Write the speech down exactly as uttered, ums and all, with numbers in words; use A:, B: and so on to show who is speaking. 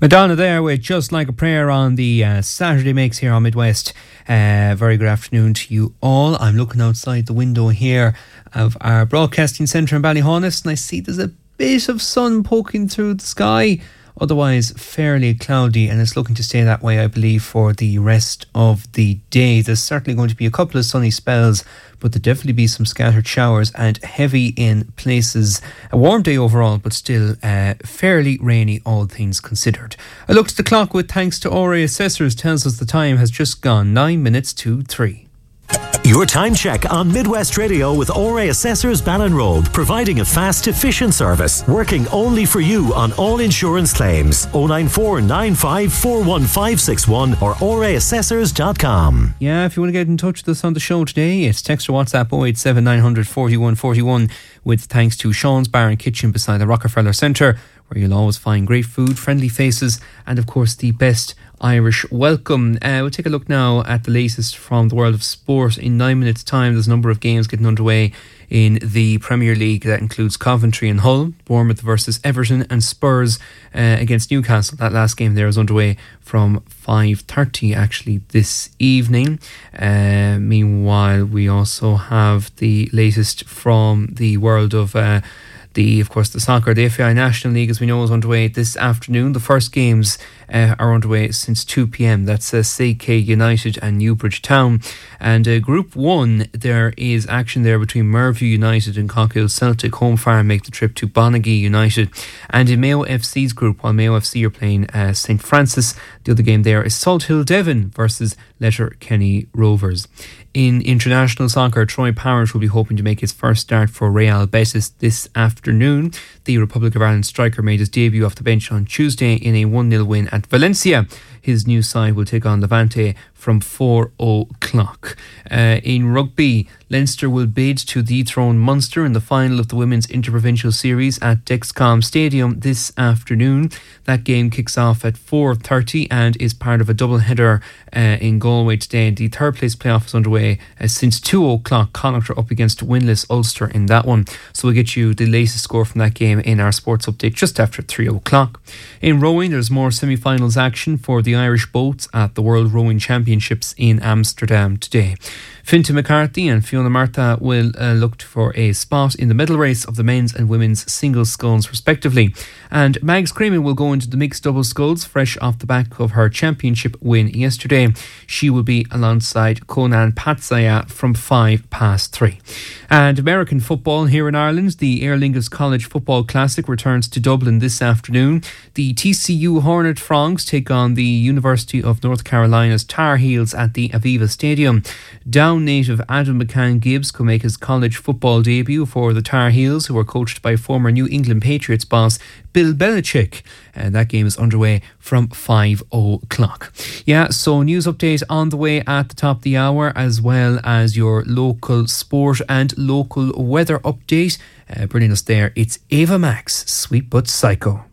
A: Madonna there with Just Like a Prayer on the uh, Saturday Mix here on Midwest. Uh, very good afternoon to you all. I'm looking outside the window here of our broadcasting centre in Ballyhonest, and I see there's a bit of sun poking through the sky. Otherwise fairly cloudy, and it's looking to stay that way, I believe, for the rest of the day. There's certainly going to be a couple of sunny spells, but there'll definitely be some scattered showers and heavy in places. A warm day overall, but still uh, fairly rainy, all things considered. I looked at the clock with thanks to O R A Assessors, tells us the time has just gone nine minutes to three.
B: Your time check on Midwest Radio with O R A Assessors Ballinroad, providing a fast, efficient service, working only for you on all insurance claims. oh nine four nine five four one five six one or o r a assessors dot com.
A: Yeah, if you want to get in touch with us on the show today, it's text or WhatsApp oh eight seven nine hundred forty-one forty-one, with thanks to Sean's Bar and Kitchen beside the Rockefeller Centre, where you'll always find great food, friendly faces, and of course the best Irish welcome. Uh, we'll take a look now at the latest from the world of sport. In nine minutes' time, there's a number of games getting underway in the Premier League. That includes Coventry and Hull, Bournemouth versus Everton, and Spurs uh, against Newcastle. That last game there is underway from five thirty actually this evening. Uh, meanwhile, we also have the latest from the world of uh, The, of course, the soccer. The F A I National League, as we know, is underway this afternoon. The first games uh, are underway since two p.m. That's uh, C K United and Newbridge Town. And uh, Group one, there is action there between Merview United and Cockhill Celtic. Home Farm make the trip to Bonaghy United. And in Mayo F C's group, while Mayo F C are playing uh, St Francis, the other game there is Salt Hill Devon versus Letterkenny Rovers. In international soccer, Troy Parrish will be hoping to make his first start for Real Betis this afternoon. The Republic of Ireland striker made his debut off the bench on Tuesday in a one nil win at Valencia. His new side will take on Levante from four o'clock. Uh, in rugby, Leinster will bid to dethrone Munster in the final of the Women's Interprovincial Series at Dexcom Stadium this afternoon. That game kicks off at four thirty and is part of a double-header uh, in Galway today. The third place playoff is underway uh, since two o'clock. Connacht are up against winless Ulster in that one. So we'll get you the latest score from that game in our sports update just after three o'clock. In rowing, there's more semi-finals action for the Irish boats at the World Rowing Championships in Amsterdam today. Fintan McCarthy and Fiona Martha will uh, look for a spot in the medal race of the men's and women's singles sculls respectively. And Mags Creaman will go into the mixed double sculls fresh off the back of her championship win yesterday. She will be alongside Conan Patsaya from five past three. And American football here in Ireland, the Aer Lingus College Football Classic returns to Dublin this afternoon. The T C U Hornet Frogs take on the University of North Carolina's Tar Heels at the Aviva Stadium. Down native Adam McCann Gibbs could make his college football debut for the Tar Heels, who are coached by former New England Patriots boss Bill Belichick. And that game is underway from five o'clock. Yeah, so news update on the way at the top of the hour, as well as your local sport and local weather update. Uh, bringing us there, it's Ava Max, Sweet But Psycho.